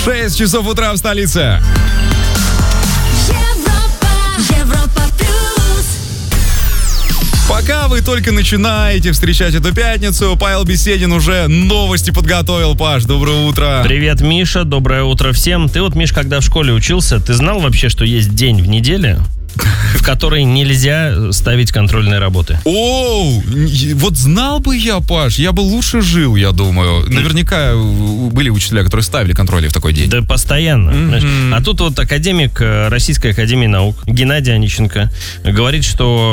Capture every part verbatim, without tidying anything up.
шесть часов утра в столице. Европа, Европа плюс. Пока вы только начинаете встречать эту пятницу, Павел Беседин уже новости подготовил. Паш, доброе утро. Привет, Миша, доброе утро всем. Ты вот, Миш, когда в школе учился, ты знал вообще, что есть день в неделе, в который нельзя ставить контрольные работы? Оу, вот знал бы я, Паш, я бы лучше жил, я думаю. Наверняка были учителя, которые ставили контроли в такой день. Да постоянно. Mm-hmm. А тут вот академик Российской академии наук Геннадий Онищенко говорит,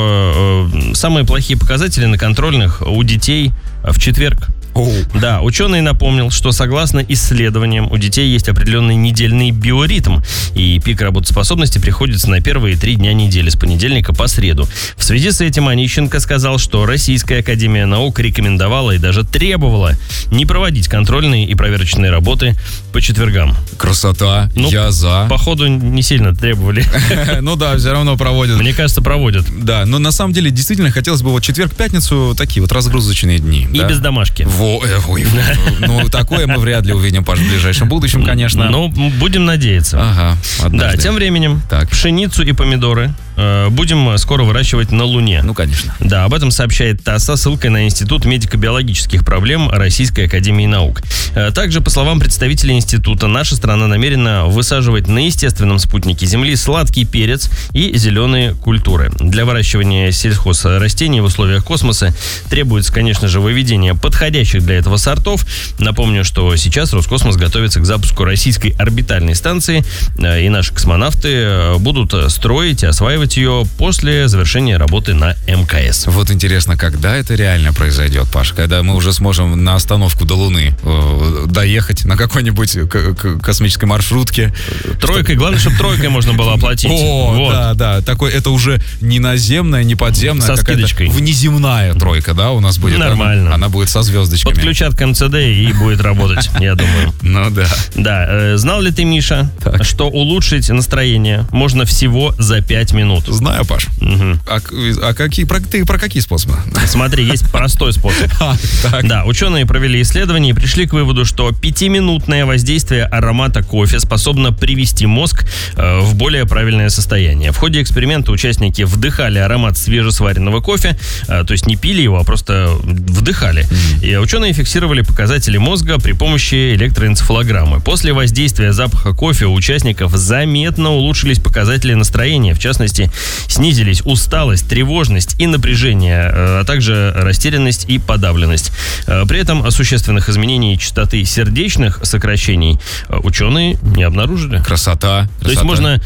что э, самые плохие показатели на контрольных у детей в четверг. Oh. Да, ученый напомнил, что согласно исследованиям у детей есть определенный недельный биоритм, и пик работоспособности приходится на первые три дня недели, с понедельника по среду. В связи с этим Онищенко сказал, что Российская академия наук рекомендовала и даже требовала не проводить контрольные и проверочные работы по четвергам. Красота, Ну, я за. Походу, не сильно требовали. Ну да, все равно проводят. Мне кажется, проводят. Да, но на самом деле действительно хотелось бы вот четверг-пятницу такие вот разгрузочные дни. И да? без домашки. Во, э, ой, ну, такое мы вряд ли увидим, Паш, в ближайшем будущем, конечно. Ну, будем надеяться. Ага, однажды. Да, тем временем Так. пшеницу и помидоры э, будем скоро выращивать на Луне. Ну, конечно. Да, об этом сообщает ТАСС со ссылкой на Институт медико-биологических проблем Российской академии наук. Э, Также, по словам представителей института, наша страна намерена высаживать на естественном спутнике Земли сладкий перец и зеленые культуры. Для выращивания сельхозрастений в условиях космоса требуется, конечно же, выведение подходящих для этого сортов. Напомню, что сейчас Роскосмос готовится к запуску российской орбитальной станции, э, и наши космонавты э, будут строить и осваивать ее после завершения работы на эм ка эс. Вот интересно, когда это реально произойдет, Паш? Когда мы уже сможем на остановку до Луны э, доехать на какой-нибудь к- к- космической маршрутке. Тройкой, главное, чтобы тройкой можно было оплатить. О, Вот. да, да. Такой, это уже не наземная, не подземная, Со а какая-то скидочкой. внеземная тройка, да, у нас будет. Нормально. Она, она будет со звездочками. Подключат к эм цэ дэ и будет работать, я думаю. Ну да. Да, э, знал ли ты, Миша, Так. что улучшить настроение можно всего за пять минут? Знаю, Паш. Мгм. А, к- а какие, про, ты про какие способы? Смотри, есть простой способ. А, так. Да, ученые провели исследование и пришли к выводу, что пятиминутное воздействие аромата кофе способно привести мозг э, в более правильное состояние. В ходе эксперимента участники вдыхали аромат свежесваренного кофе, э, то есть не пили его, а просто вдыхали. И ученые фиксировали показатели мозга при помощи электроэнцефалограммы. После воздействия запаха кофе у участников заметно улучшились показатели настроения. В частности, снизились усталость, тревожность и напряжение, э, а также растерянность и подавленность. Э, При этом существенных изменений частоты сердечных сокращений э, ученые не обнаружили. Красота. То есть красота. можно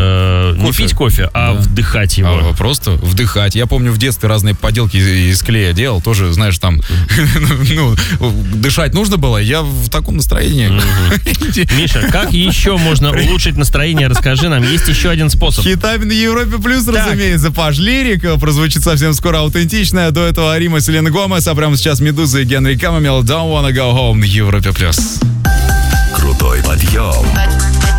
э, не Кофе. пить кофе, а Да. вдыхать его. А, просто вдыхать. Я помню, в детстве разные поделки из, из клея делал. Тоже, знаешь, там ну, дышать нужно было. Я в таком настроении. Миша, как еще можно улучшить настроение? Расскажи нам. Есть еще один способ. Хитами на Европе Плюс, Так. разумеется, Паш. Лирика прозвучит совсем скоро аутентичная. До этого Арима, Селена Гомес, а прямо сейчас Медуза и Генри Камамел. Don't wanna go home на Европе Плюс. Крутой подъем.